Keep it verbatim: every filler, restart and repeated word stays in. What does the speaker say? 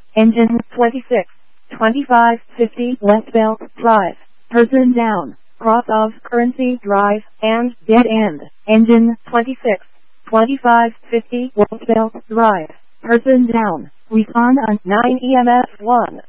Engine twenty-six, twenty-five fifty left belt drive, person down, cross of currency drive, and dead end. Engine twenty-six, twenty-five fifty left belt drive, person down, recon on nine E M F one.